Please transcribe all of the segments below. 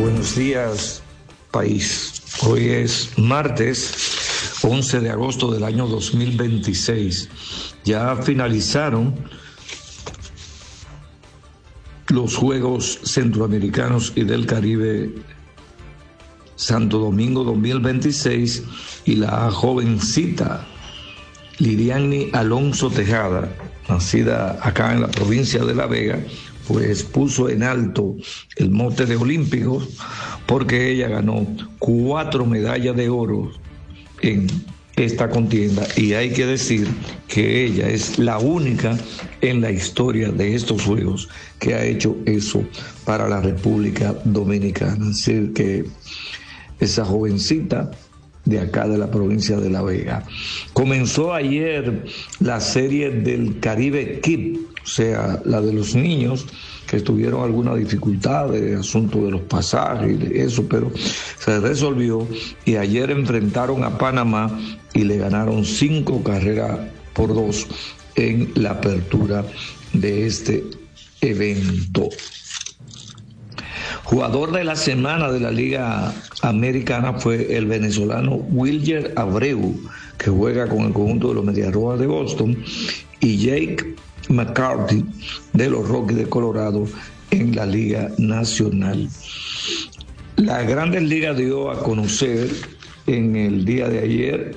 Buenos días, país. Hoy es martes 11 de agosto del año 2026. Ya finalizaron los Juegos Centroamericanos y del Caribe Santo Domingo 2026 y la jovencita Liriani Alonso Tejada, nacida acá en la provincia de La Vega, pues puso en alto el mote de olímpicos porque ella ganó 4 medallas de oro en esta contienda, y hay que decir que ella es la única en la historia de estos Juegos que ha hecho eso para la República Dominicana. Es decir, que esa jovencita de acá de la provincia de La Vega. Comenzó ayer la serie del Caribe Kids, o sea, la de los niños que tuvieron alguna dificultad de asunto de los pasajes y de eso, pero se resolvió, y ayer enfrentaron a Panamá y le ganaron 5-2 en la apertura de este evento. Jugador de la semana de la Liga Americana fue el venezolano Wilyer Abreu, que juega con el conjunto de los Medias Rojas de Boston, y Jake McCarthy de los Rockies de Colorado en la Liga Nacional. La Grandes Ligas dio a conocer en el día de ayer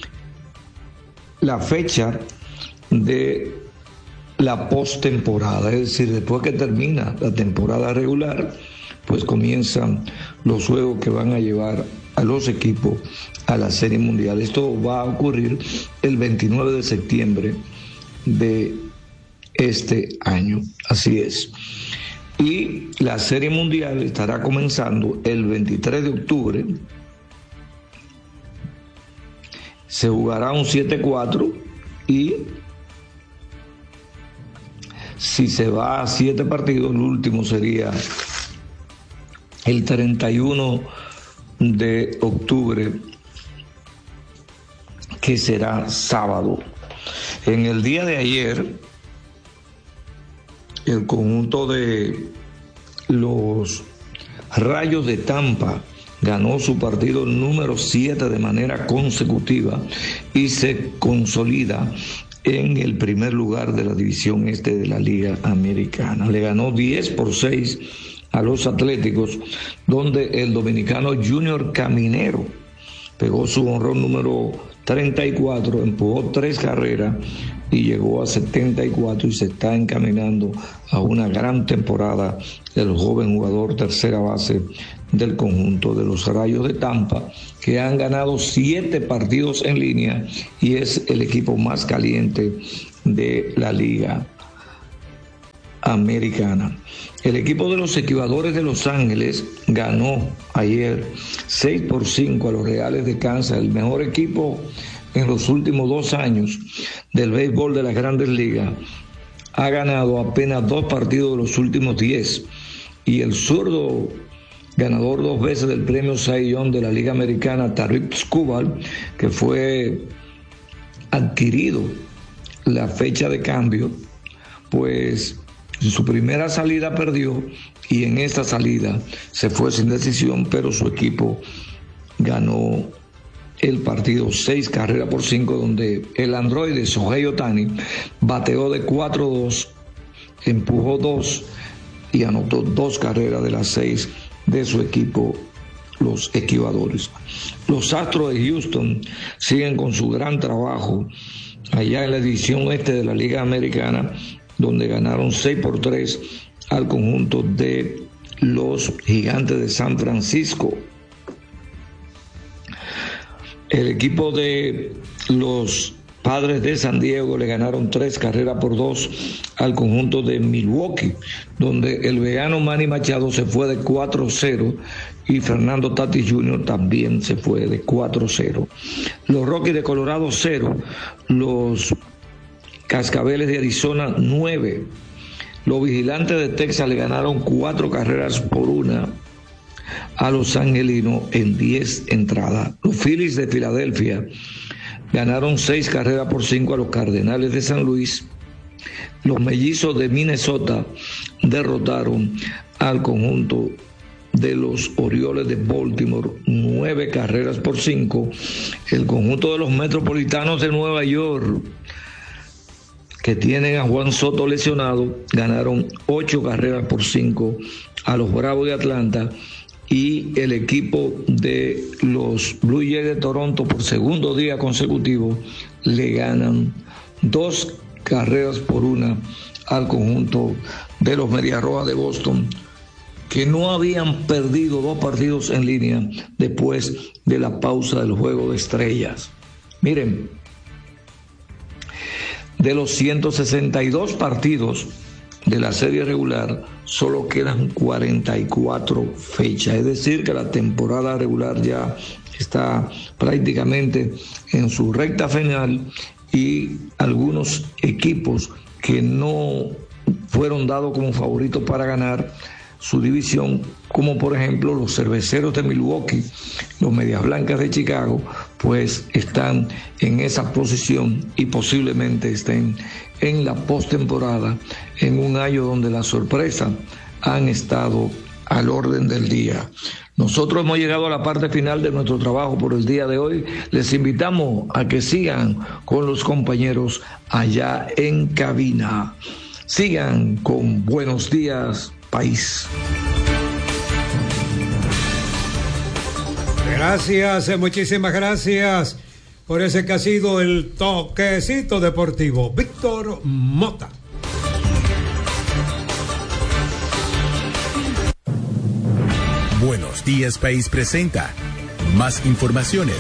la fecha de la postemporada, es decir, después que termina la temporada regular, pues comienzan los juegos que van a llevar a los equipos a la Serie Mundial. Esto va a ocurrir el 29 de septiembre de este año, así es. Y la Serie Mundial estará comenzando el 23 de octubre. Se jugará un 7-4 y si se va a 7 partidos, el último sería el 31 de octubre, que será sábado. En el día de ayer, el conjunto de los Rayos de Tampa ganó su partido número 7 de manera consecutiva y se consolida en el primer lugar de la división este de la Liga Americana. Le ganó 10-6 a los Atléticos, donde el dominicano Junior Caminero pegó su jonrón número 34, empujó 3 carreras y llegó a 74, y se está encaminando a una gran temporada el joven jugador tercera base del conjunto de los Rayos de Tampa, que han ganado 7 partidos en línea y es el equipo más caliente de la Liga Americana. El equipo de los Esquivadores de Los Ángeles ganó ayer 6-5 a los Reales de Kansas, el mejor equipo en los últimos 2 años del béisbol de las Grandes Ligas. Ha ganado apenas 2 partidos de los últimos 10, y el zurdo ganador 2 veces del premio Cy Young de la Liga Americana, Tarik Skubal, que fue adquirido la fecha de cambio, pues en su primera salida perdió, y en esta salida se fue sin decisión, pero su equipo ganó el partido 6-5, donde el androide Shohei Ohtani bateó de 4-2, empujó 2 y anotó 2 carreras de las 6 de su equipo, los Esquivadores. Los Astros de Houston siguen con su gran trabajo allá en la división este de la Liga Americana, donde ganaron 6-3 al conjunto de los Gigantes de San Francisco. El equipo de los Padres de San Diego le ganaron 3-2 al conjunto de Milwaukee, donde el vegano Manny Machado se fue de 4-0 y Fernando Tatis Jr. también se fue de 4-0. Los Rockies de Colorado 0, los Cascabeles de Arizona 9. Los Vigilantes de Texas le ganaron 4-1 a los Angelinos en 10 entradas. Los Phillies de Filadelfia ganaron 6-5 a los Cardenales de San Luis. Los Mellizos de Minnesota derrotaron al conjunto de los Orioles de Baltimore 9 carreras por 5. El conjunto de los Metropolitanos de Nueva York, que tienen a Juan Soto lesionado, ganaron 8 carreras por 5 a los Bravos de Atlanta. Y el equipo de los Blue Jays de Toronto, por segundo día consecutivo, le ganan 2 carreras por 1 al conjunto de los Medias Rojas de Boston, que no habían perdido 2 partidos en línea después de la pausa del Juego de Estrellas. Miren, de los 162 partidos de la serie regular, solo quedan 44 fechas, es decir que la temporada regular ya está prácticamente en su recta final, y algunos equipos que no fueron dados como favoritos para ganar su división, como por ejemplo los Cerveceros de Milwaukee, los Medias Blancas de Chicago, pues están en esa posición y posiblemente estén en la postemporada, en un año donde las sorpresas han estado al orden del día. Nosotros hemos llegado a la parte final de nuestro trabajo por el día de hoy. Les invitamos a que sigan con los compañeros allá en cabina. Sigan con Buenos Días, País. Gracias, muchísimas gracias por ese que ha sido el toquecito deportivo. Víctor Mota. Buenos Días País presenta más informaciones.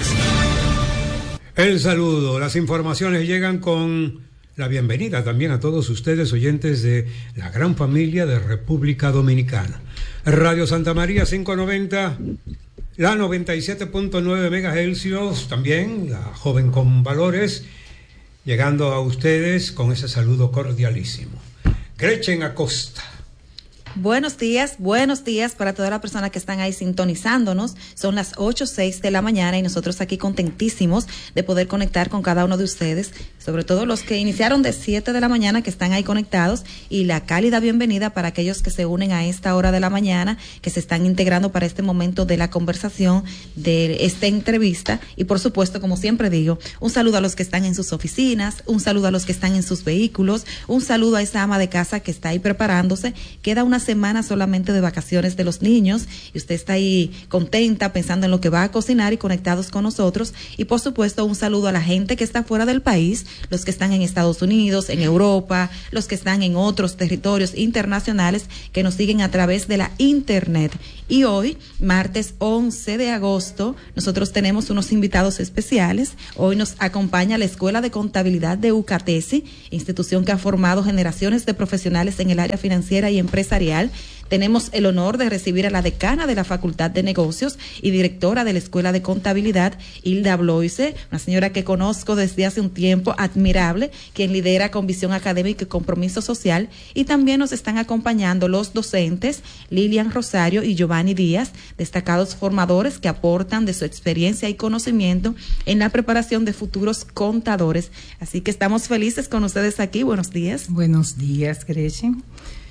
El saludo, las informaciones llegan con la bienvenida también a todos ustedes, oyentes de la gran familia de República Dominicana. Radio Santa María 590, la 97.9 megahercios, también la joven con valores, llegando a ustedes con ese saludo cordialísimo. Gretchen Acosta. Buenos días para todas las personas que están ahí sintonizándonos. Son las 8:06 de la mañana y nosotros aquí contentísimos de poder conectar con cada uno de ustedes, sobre todo los que iniciaron de 7 de la mañana, que están ahí conectados, y la cálida bienvenida para aquellos que se unen a esta hora de la mañana, que se están integrando para este momento de la conversación, de esta entrevista. Y por supuesto, como siempre digo, un saludo a los que están en sus oficinas, un saludo a los que están en sus vehículos, un saludo a esa ama de casa que está ahí preparándose. Queda una semana solamente de vacaciones de los niños y usted está ahí contenta pensando en lo que va a cocinar y conectados con nosotros. Y por supuesto un saludo a la gente que está fuera del país, los que están en Estados Unidos, en Europa, los que están en otros territorios internacionales que nos siguen a través de la internet. Y hoy, martes 11 de agosto, nosotros tenemos unos invitados especiales. Hoy nos acompaña la Escuela de Contabilidad de UCATESI, institución que ha formado generaciones de profesionales en el área financiera y empresarial. Tenemos el honor de recibir a la decana de la Facultad de Negocios y directora de la Escuela de Contabilidad, Hilda Bloise, una señora que conozco desde hace un tiempo, admirable, quien lidera con visión académica y compromiso social. Y también nos están acompañando los docentes, Lilian Rosario y Giovanni Díaz, destacados formadores que aportan de su experiencia y conocimiento en la preparación de futuros contadores. Así que estamos felices con ustedes aquí. Buenos días. Buenos días, Gretchen.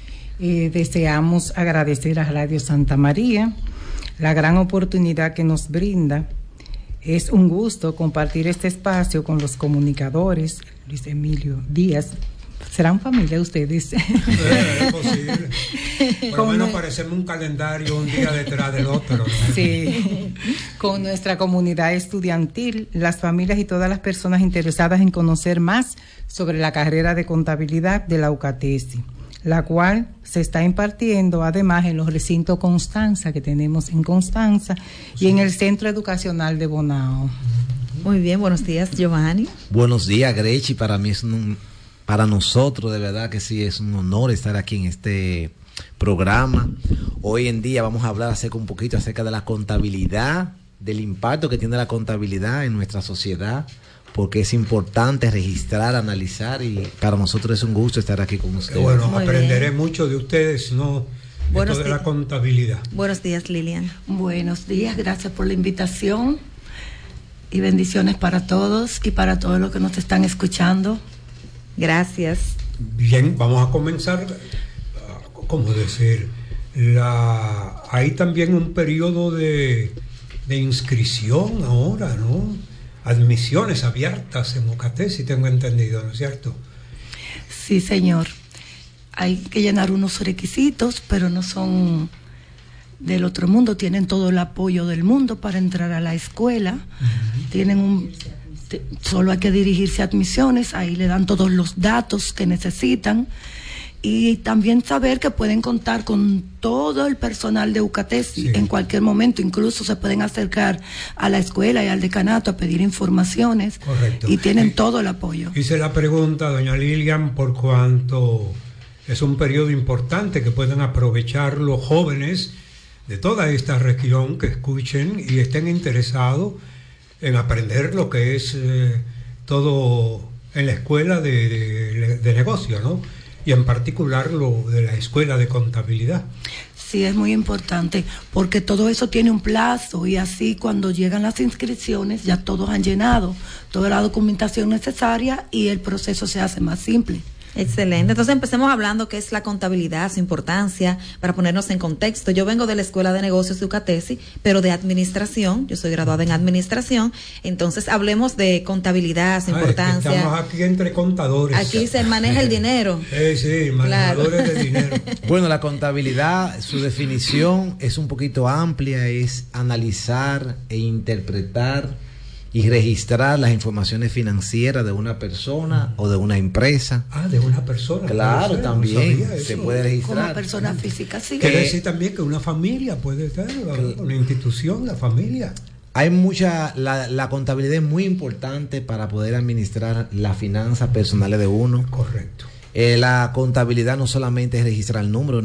Deseamos agradecer a Radio Santa María la gran oportunidad que nos brinda. Es un gusto compartir este espacio con los comunicadores. Luis Emilio Díaz, ¿serán familia ustedes? Es posible. Por lo menos parecemos un calendario un día detrás del otro, ¿no? Sí, con nuestra comunidad estudiantil, las familias y todas las personas interesadas en conocer más sobre la carrera de contabilidad de la UCATESI, la cual se está impartiendo además en los recintos Constanza que tenemos en Constanza, sí, y en el Centro Educacional de Bonao. Muy bien, buenos días, Giovanni. Buenos días, Grechi. Para mí es para nosotros de verdad que sí es un honor estar aquí en este programa. Hoy en día vamos a hablar un poquito acerca de la contabilidad, del impacto que tiene la contabilidad en nuestra sociedad, porque es importante registrar, analizar, y para nosotros es un gusto estar aquí con ustedes. Bueno, aprenderé mucho de ustedes, ¿no? Esto de la contabilidad. Buenos días, Lilian. Buenos días, gracias por la invitación y bendiciones para todos y para todos los que nos están escuchando. Gracias. Bien, vamos a comenzar, ¿cómo decir? hay también un periodo de inscripción ahora, ¿no? Admisiones abiertas en UCATESI, si tengo entendido, ¿no es cierto? Sí, señor. Hay que llenar unos requisitos, pero no son del otro mundo. Tienen todo el apoyo del mundo para entrar a la escuela. Solo hay que dirigirse a admisiones, ahí le dan todos los datos que necesitan. Y también saber que pueden contar con todo el personal de UCATESI en cualquier momento. Incluso se pueden acercar a la escuela y al decanato a pedir informaciones. Correcto. Y tienen todo el apoyo. Hice la pregunta, doña Lilian, por cuanto es un periodo importante que pueden aprovechar los jóvenes de toda esta región que escuchen y estén interesados en aprender lo que es todo en la escuela de negocio, ¿no? Y en particular lo de la escuela de contabilidad. Sí, es muy importante, porque todo eso tiene un plazo y así cuando llegan las inscripciones ya todos han llenado toda la documentación necesaria y el proceso se hace más simple. Excelente. Entonces empecemos hablando qué es la contabilidad, su importancia, para ponernos en contexto. Yo vengo de la Escuela de Negocios de UCATESI, pero de administración. Yo soy graduada en administración. Entonces hablemos de contabilidad, su importancia. Estamos aquí entre contadores. Aquí se maneja el dinero. Sí, manejadores de dinero. Bueno, la contabilidad, su definición es un poquito amplia, es analizar e interpretar y registrar las informaciones financieras de una persona o de una empresa. De una persona. Claro, también se puede registrar. Como persona física, sí. Quiere decir también que una familia puede ser, una institución, la familia. Hay la contabilidad es muy importante para poder administrar las finanzas personales de uno. Correcto. La contabilidad no solamente es registrar el número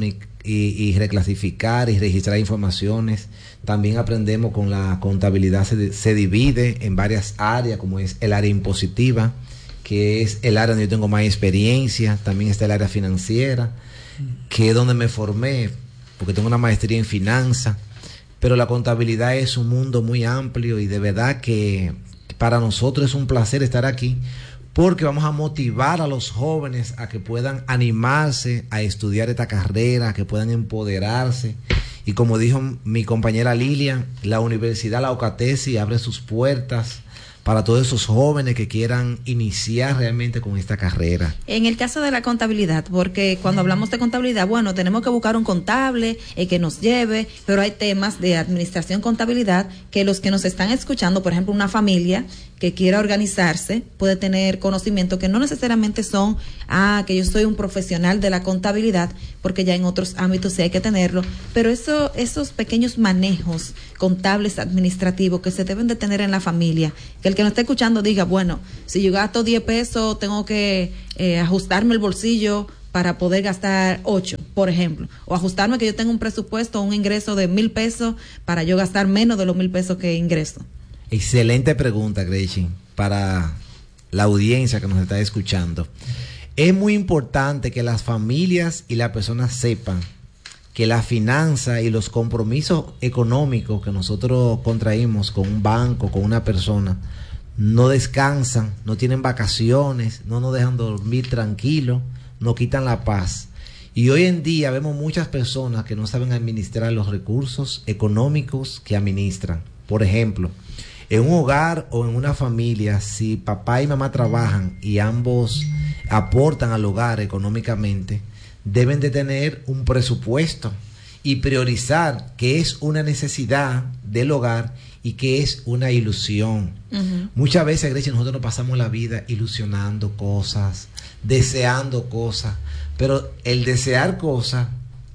y reclasificar y registrar informaciones. También aprendemos con la contabilidad se divide en varias áreas, como es el área impositiva, que es el área donde yo tengo más experiencia. También está el área financiera, que es donde me formé, porque tengo una maestría en finanzas. Pero la contabilidad es un mundo muy amplio y de verdad que para nosotros es un placer estar aquí, porque vamos a motivar a los jóvenes a que puedan animarse a estudiar esta carrera, a que puedan empoderarse. Y como dijo mi compañera Lilian, la Universidad La UCATESI abre sus puertas para todos esos jóvenes que quieran iniciar realmente con esta carrera. En el caso de la contabilidad, porque cuando hablamos de contabilidad, bueno, tenemos que buscar un contable que nos lleve, pero hay temas de administración contabilidad que los que nos están escuchando, por ejemplo, una familia que quiera organizarse, puede tener conocimiento que no necesariamente son, que yo soy un profesional de la contabilidad, porque ya en otros ámbitos sí hay que tenerlo, pero esos pequeños manejos contables administrativos que se deben de tener en la familia, que el que nos está escuchando diga, bueno, si yo gasto 10 pesos, tengo que ajustarme el bolsillo para poder gastar 8, por ejemplo, o ajustarme que yo tengo un presupuesto, un ingreso de 1,000 pesos para yo gastar menos de los 1,000 pesos que ingreso. Excelente pregunta, Gretchen, para la audiencia que nos está escuchando. Es muy importante que las familias y las personas sepan que la finanza y los compromisos económicos que nosotros contraímos con un banco, con una persona, no descansan, no tienen vacaciones, no nos dejan dormir tranquilos, nos quitan la paz. Y hoy en día vemos muchas personas que no saben administrar los recursos económicos que administran. Por ejemplo, en un hogar o en una familia, si papá y mamá trabajan y ambos aportan al hogar económicamente, deben de tener un presupuesto y priorizar qué es una necesidad del hogar y qué es una ilusión. Muchas veces, Grecia, nosotros nos pasamos la vida ilusionando cosas, deseando cosas, pero el desear cosas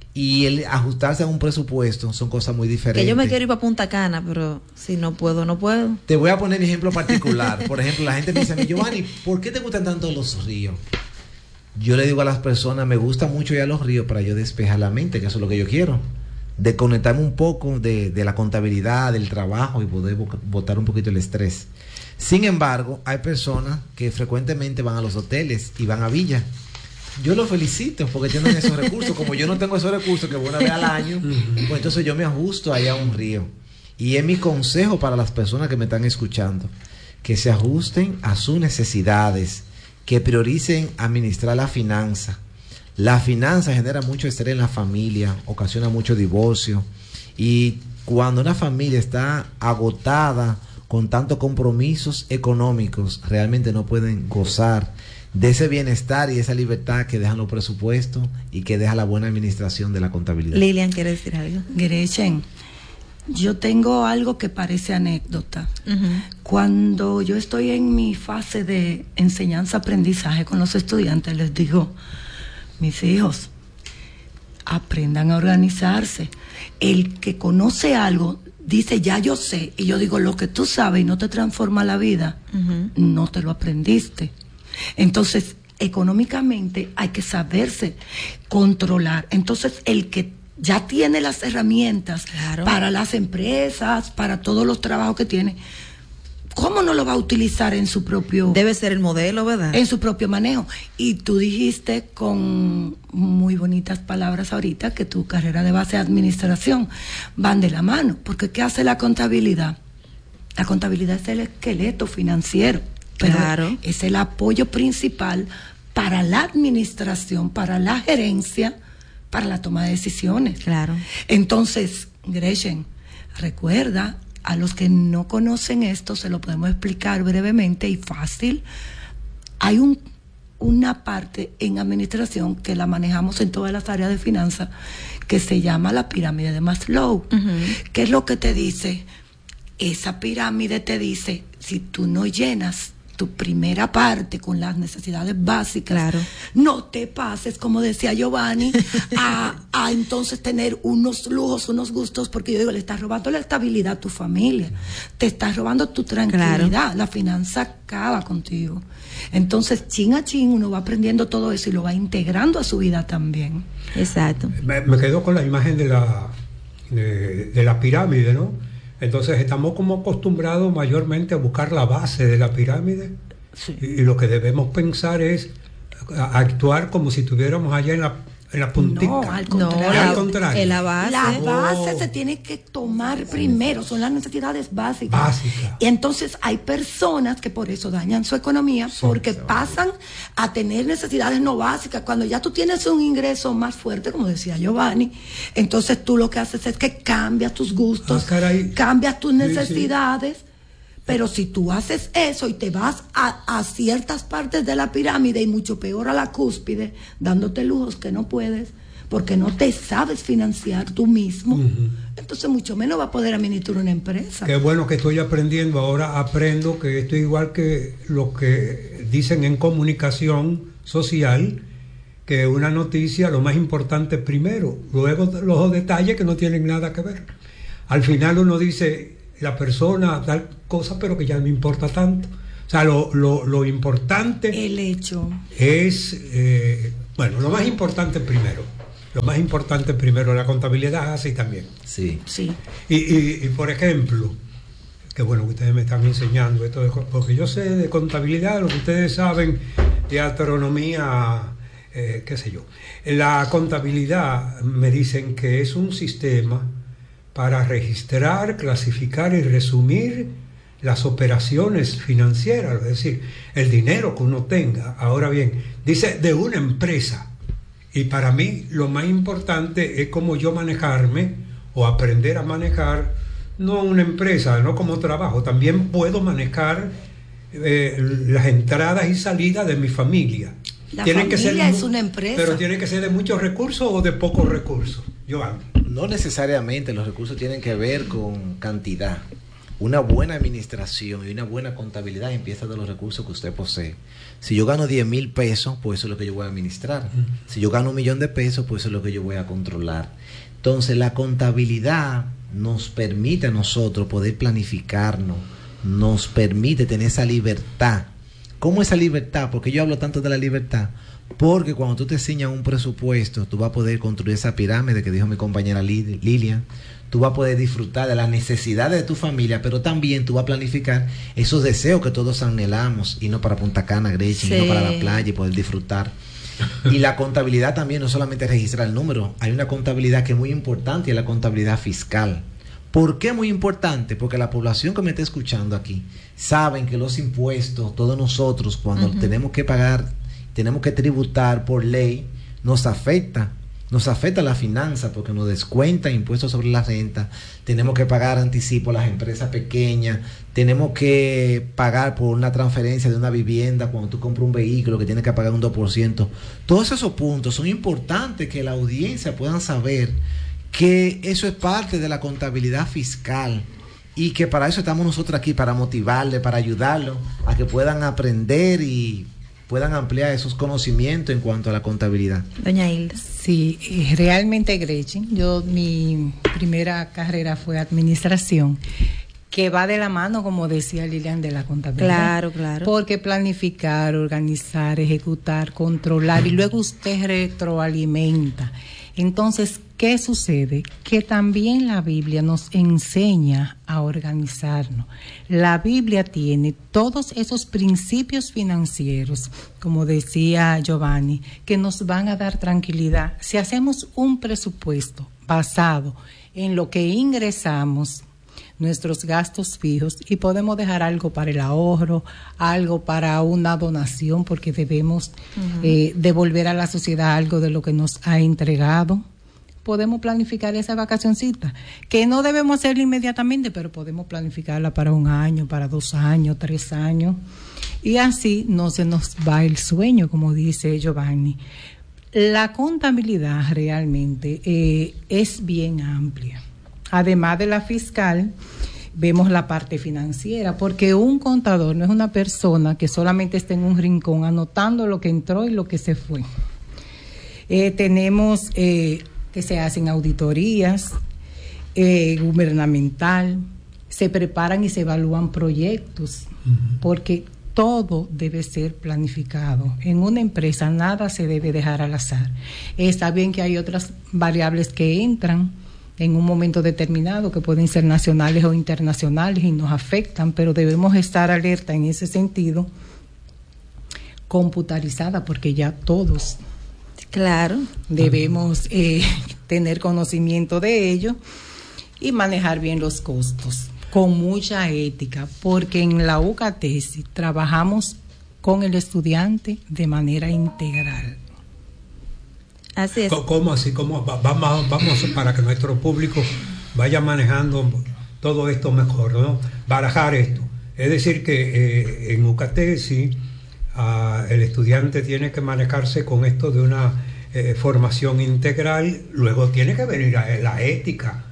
y el ajustarse a un presupuesto son cosas muy diferentes. Que yo me quiero ir para Punta Cana, pero si no puedo, no puedo. Te voy a poner mi ejemplo particular. Por ejemplo, la gente me dice a mí, Giovanni, ¿por qué te gustan tanto los ríos? Yo le digo a las personas, me gusta mucho ir a los ríos para yo despejar la mente, que eso es lo que yo quiero. Desconectarme un poco de la contabilidad, del trabajo y poder botar un poquito el estrés. Sin embargo, hay personas que frecuentemente van a los hoteles y van a villas. Yo los felicito porque tienen esos recursos. Como yo no tengo esos recursos, que voy una vez al año, pues entonces yo me ajusto allá a un río. Y es mi consejo para las personas que me están escuchando, que se ajusten a sus necesidades, que prioricen administrar la finanza. La finanza genera mucho estrés en la familia, ocasiona mucho divorcio. Y cuando una familia está agotada con tantos compromisos económicos, realmente no pueden gozar de ese bienestar y esa libertad que dejan los presupuestos y que deja la buena administración de la contabilidad. Lilian, ¿quiere decir algo? Gretchen, yo tengo algo que parece anécdota. Cuando yo estoy en mi fase de enseñanza-aprendizaje con los estudiantes, les digo, mis hijos, aprendan a organizarse. El que conoce algo dice, ya yo sé, y yo digo, lo que tú sabes y no te transforma la vida, no te lo aprendiste. Entonces, económicamente hay que saberse controlar. Entonces, el que ya tiene las herramientas para las empresas, para todos los trabajos que tiene, ¿cómo no lo va a utilizar en su propio... Debe ser el modelo, ¿verdad? En su propio manejo. Y tú dijiste con muy bonitas palabras ahorita que tu carrera de base de administración van de la mano. Porque ¿qué hace la contabilidad? La contabilidad es el esqueleto financiero. Pero es el apoyo principal para la administración, para la gerencia, para la toma de decisiones. Claro. Entonces, Gretchen, recuerda, a los que no conocen esto, se lo podemos explicar brevemente y fácil. Hay una parte en administración que la manejamos en todas las áreas de finanzas que se llama la pirámide de Maslow. ¿Qué es lo que te dice? Esa pirámide te dice, si tú no llenas tu primera parte con las necesidades básicas, no te pases, como decía Giovanni, a entonces tener unos lujos, unos gustos, porque yo digo, le estás robando la estabilidad a tu familia, te estás robando tu tranquilidad, la finanza acaba contigo. Entonces, chin a chin, uno va aprendiendo todo eso y lo va integrando a su vida también. Exacto. Me quedo con la imagen de la pirámide, ¿no? Entonces estamos como acostumbrados mayormente a buscar la base de la pirámide, y lo que debemos pensar es actuar como si estuviéramos allá en la puntita. No, al contrario. Al contrario. La base se tiene que tomar primero, son las necesidades básicas. Y entonces hay personas que por eso dañan su economía, porque pasan a tener necesidades no básicas. Cuando ya tú tienes un ingreso más fuerte, como decía Giovanni, entonces tú lo que haces es que cambias tus gustos, cambias tus necesidades. Pero si tú haces eso y te vas a ciertas partes de la pirámide y mucho peor a la cúspide, dándote lujos que no puedes, porque no te sabes financiar tú mismo, entonces mucho menos va a poder administrar una empresa. Qué bueno que estoy aprendiendo. Ahora aprendo que esto es igual que lo que dicen en comunicación social, que una noticia, lo más importante primero, luego los detalles que no tienen nada que ver. Al final uno dice, la persona tal cosa, pero que ya no importa tanto. O sea, lo importante, el hecho es lo más importante primero. Lo más importante primero, la contabilidad así también. Sí. Y por ejemplo, qué bueno que ustedes me están enseñando esto, porque yo sé de contabilidad, lo que ustedes saben de astronomía, qué sé yo. La contabilidad me dicen que es un sistema para registrar, clasificar y resumir las operaciones financieras, es decir, el dinero que uno tenga. Ahora bien, dice de una empresa, y para mí lo más importante es cómo yo manejarme o aprender a manejar, no una empresa, no como trabajo, también puedo manejar las entradas y salidas de mi familia. La familia es una empresa. Pero tiene que ser de muchos recursos o de pocos recursos, Giovanni. No necesariamente, los recursos tienen que ver con cantidad. Una buena administración y una buena contabilidad empieza de los recursos que usted posee. Si yo gano 10,000 pesos, pues eso es lo que yo voy a administrar. Si yo gano 1,000,000 de pesos, pues eso es lo que yo voy a controlar. Entonces, la contabilidad nos permite a nosotros poder planificarnos, nos permite tener esa libertad. ¿Cómo esa libertad? ¿Por qué yo hablo tanto de la libertad? Porque cuando tú te enseñas un presupuesto, tú vas a poder construir esa pirámide que dijo mi compañera Lilian. Tú vas a poder disfrutar de las necesidades de tu familia, pero también tú vas a planificar esos deseos que todos anhelamos, y no para Punta Cana, Gretchen, y no para la playa, y poder disfrutar. Y la contabilidad también no solamente registrar el número, hay una contabilidad que es muy importante, y es la contabilidad fiscal. ¿Por qué muy importante? Porque la población que me está escuchando aquí saben que los impuestos, todos nosotros, cuando tenemos que pagar, tenemos que tributar por ley, nos afecta la finanza porque nos descuentan impuestos sobre la renta, tenemos que pagar anticipo a las empresas pequeñas, tenemos que pagar por una transferencia de una vivienda cuando tú compras un vehículo que tienes que pagar un 2%. Todos esos puntos son importantes que la audiencia puedan saber que eso es parte de la contabilidad fiscal y que para eso estamos nosotros aquí, para motivarles, para ayudarlos a que puedan aprender y puedan ampliar esos conocimientos en cuanto a la contabilidad. Doña Hilda. Sí, realmente, Gretchen, mi primera carrera fue administración, que va de la mano, como decía Lilian, de la contabilidad. Claro. Porque planificar, organizar, ejecutar, controlar y luego usted retroalimenta. Entonces, ¿qué sucede? Que también la Biblia nos enseña a organizarnos. La Biblia tiene todos esos principios financieros, como decía Giovanni, que nos van a dar tranquilidad. Si hacemos un presupuesto basado en lo que ingresamos, nuestros gastos fijos, y podemos dejar algo para el ahorro, algo para una donación, porque debemos devolver a la sociedad algo de lo que nos ha entregado. Podemos planificar esa vacacioncita, que no debemos hacerla inmediatamente, pero podemos planificarla para 1 año, para 2 años, 3 años, y así no se nos va el sueño, como dice Giovanni. La contabilidad realmente es bien amplia. Además de la fiscal, vemos la parte financiera, porque un contador no es una persona que solamente está en un rincón anotando lo que entró y lo que se fue. Tenemos que se hacen auditorías gubernamental, se preparan y se evalúan proyectos, porque todo debe ser planificado. En una empresa nada se debe dejar al azar. Está bien que hay otras variables que entran en un momento determinado, que pueden ser nacionales o internacionales y nos afectan, pero debemos estar alerta en ese sentido, computarizada, porque ya todos debemos tener conocimiento de ello y manejar bien los costos con mucha ética, porque en la UCATESI trabajamos con el estudiante de manera integral. Así es. ¿Cómo así? ¿Cómo vamos para que nuestro público vaya manejando todo esto mejor, ¿no? Barajar esto. Es decir, que en UCATESI el estudiante tiene que manejarse con esto de una formación integral, luego tiene que venir la ética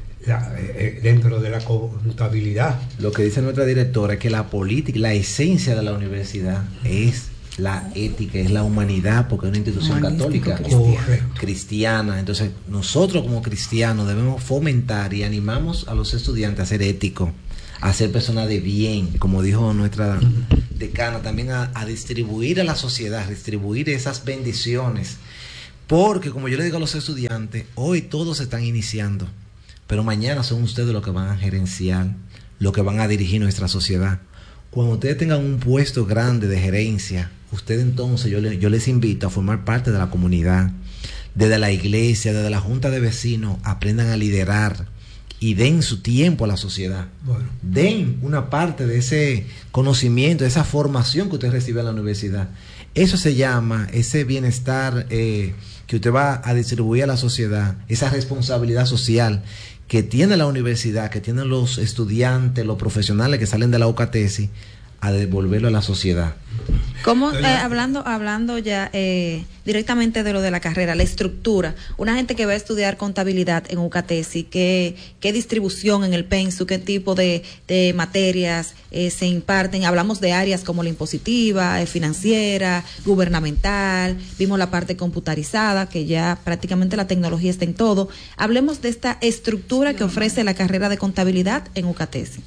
dentro de la contabilidad. Lo que dice nuestra directora es que la política, la esencia de la universidad es la ética, es la humanidad, porque es una institución católica cristiana. Entonces nosotros como cristianos debemos fomentar y animamos a los estudiantes a ser éticos, a ser personas de bien, como dijo nuestra decana, también a distribuir a la sociedad, distribuir esas bendiciones, porque como yo le digo a los estudiantes, hoy todos están iniciando, pero mañana son ustedes los que van a gerenciar, los que van a dirigir nuestra sociedad. Cuando ustedes tengan un puesto grande de gerencia, ustedes entonces, yo les invito a formar parte de la comunidad, desde la iglesia, desde la junta de vecinos, aprendan a liderar y den su tiempo a la sociedad. Bueno. Den una parte de ese conocimiento, de esa formación que usted recibe en la universidad. Eso se llama ese bienestar que usted va a distribuir a la sociedad, esa responsabilidad social que tiene la universidad, que tienen los estudiantes, los profesionales que salen de la UCATESI, a devolverlo a la sociedad. ¿Cómo, hablando ya directamente de lo de la carrera, la estructura, una gente que va a estudiar contabilidad en UCATESI, qué distribución en el pensu, qué tipo de materias se imparten? Hablamos de áreas como la impositiva, financiera, gubernamental, vimos la parte computarizada, que ya prácticamente la tecnología está en todo. Hablemos de esta estructura que ofrece la carrera de contabilidad en UCATESI.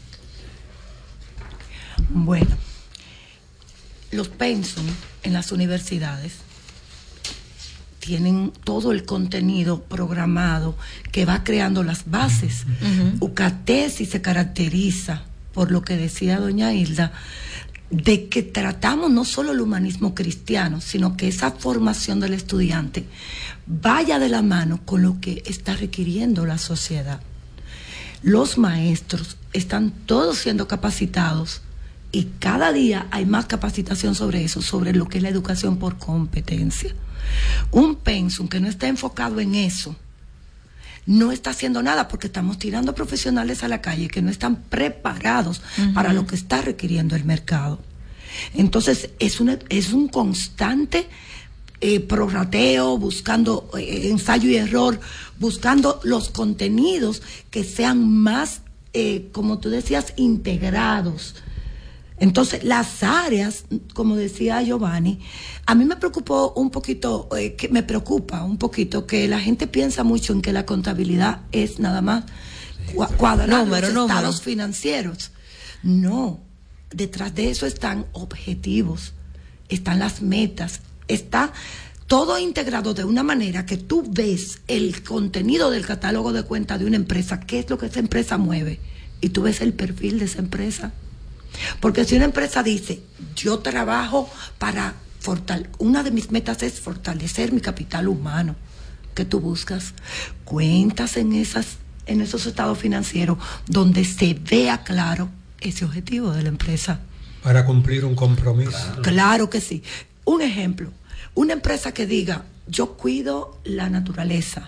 Bueno, los pensum en las universidades tienen todo el contenido programado que va creando las bases. UCATESI se caracteriza, por lo que decía doña Hilda, de que tratamos no solo el humanismo cristiano, sino que esa formación del estudiante vaya de la mano con lo que está requiriendo la sociedad. Los maestros están todos siendo capacitados y cada día hay más capacitación sobre eso, sobre lo que es la educación por competencia. Un pensum que no está enfocado en eso, no está haciendo nada, porque estamos tirando profesionales a la calle que no están preparados para lo que está requiriendo el mercado. Entonces, es un constante prorrateo, buscando ensayo y error, buscando los contenidos que sean más, como tú decías, integrados. Entonces, las áreas, como decía Giovanni, a mí me preocupa un poquito que la gente piensa mucho en que la contabilidad es nada más cuadrar los estados financieros. No, detrás de eso están objetivos, están las metas, está todo integrado de una manera que tú ves el contenido del catálogo de cuentas de una empresa, qué es lo que esa empresa mueve, y tú ves el perfil de esa empresa. Porque si una empresa dice, yo trabajo para una de mis metas es fortalecer mi capital humano, que tú buscas cuentas en esos estados financieros donde se vea claro ese objetivo de la empresa. Para cumplir un compromiso. Claro que sí. Un ejemplo, una empresa que diga, yo cuido la naturaleza,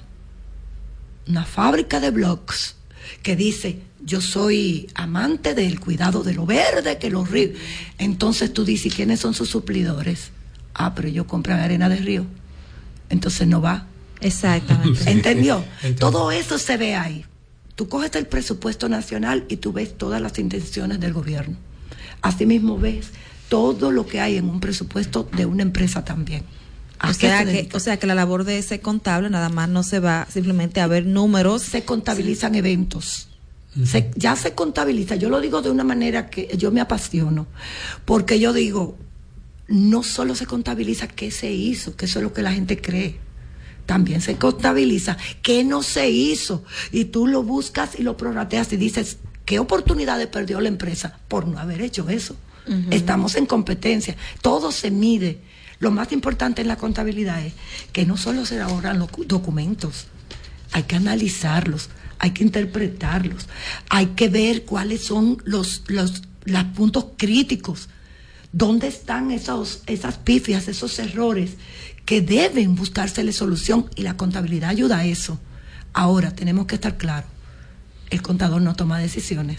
una fábrica de blogs que dice, yo soy amante del cuidado de lo verde, que los ríos. Entonces tú dices, ¿quiénes son sus suplidores? Pero ellos compran arena de río. Entonces no va. Exactamente. ¿Entendió? Todo eso se ve ahí. Tú coges el presupuesto nacional y tú ves todas las intenciones del gobierno. Asimismo ves todo lo que hay en un presupuesto de una empresa también. O sea que la labor de ese contable nada más no se va simplemente a ver números. Se contabilizan eventos. Ya se contabiliza. Yo lo digo de una manera que yo me apasiono. Porque yo digo, no solo se contabiliza qué se hizo, que eso es lo que la gente cree. También se contabiliza qué no se hizo. Y tú lo buscas y lo prorrateas y dices, ¿qué oportunidades perdió la empresa por no haber hecho eso? Estamos en competencia. Todo se mide. Lo más importante en la contabilidad es que no solo se elaboran los documentos, hay que analizarlos, hay que interpretarlos, hay que ver cuáles son los puntos críticos, dónde están esas pifias, esos errores que deben buscársele solución, y la contabilidad ayuda a eso. Ahora, tenemos que estar claros, el contador no toma decisiones.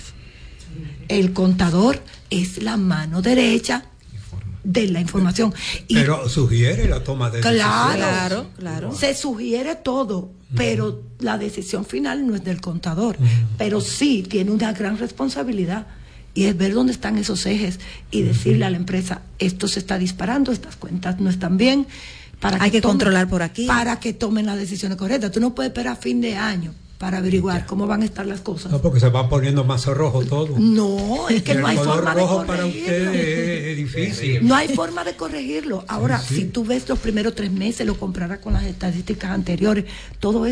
El contador es la mano derecha de la información. Pero sugiere la toma de decisiones. Claro. Se sugiere todo, pero la decisión final no es del contador. Pero sí tiene una gran responsabilidad, y es ver dónde están esos ejes y decirle a la empresa, esto se está disparando, estas cuentas no están bien. Hay que controlar por aquí. Para que tomen las decisiones correctas. Tú no puedes esperar a fin de año para averiguar cómo van a estar las cosas. No, porque se va poniendo más rojo todo. No, es que no hay forma de corregirlo. Para usted es difícil. No hay forma de corregirlo. Ahora, si tú ves los primeros 3 meses, lo compararás con las estadísticas anteriores, todo eso